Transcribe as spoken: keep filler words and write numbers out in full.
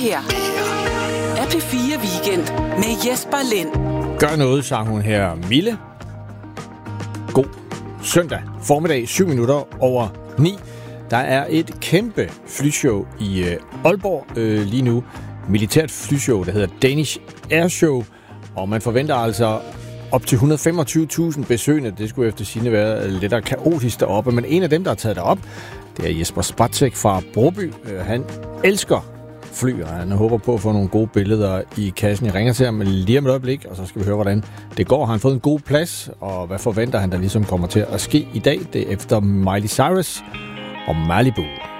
her er P fire Weekend med Jesper Lind. Gør noget, sang hun her. Mille. God søndag formiddag, syv minutter over ni. Der er et kæmpe flyshow i øh, Aalborg øh, lige nu. Militært flyshow, der hedder Danish Air Show. Og man forventer altså op til et hundrede og femogtyve tusind besøgende. Det skulle efter sigende være lidt af kaotisk deroppe. Men en af dem, der har taget derop, det er Jesper Spatzek fra Broby. Han elsker fly, og han håber på at få nogle gode billeder i kassen. Jeg ringer til ham lige om et øjeblik, og så skal vi høre, hvordan det går. Har han fået en god plads, og hvad forventer han, der ligesom kommer til at ske i dag? Det er efter Miley Cyrus og Malibu.